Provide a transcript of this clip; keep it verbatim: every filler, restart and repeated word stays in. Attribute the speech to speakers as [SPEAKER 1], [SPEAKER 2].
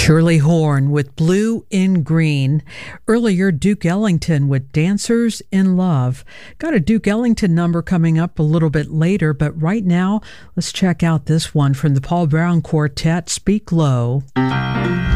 [SPEAKER 1] Shirley Horn with Blue in Green. Earlier, Duke Ellington with Dancers in Love. Got a Duke Ellington number coming up a little bit later, but right now, let's check out this one from the Paul Brown Quartet, Speak Low.